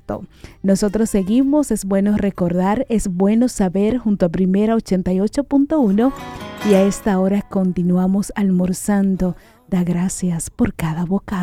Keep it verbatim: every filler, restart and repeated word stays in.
cierto. Nosotros seguimos, es bueno recordar, es bueno saber junto a Primera ochenta y ocho punto uno y a esta hora continuamos almorzando. Da gracias por cada bocado.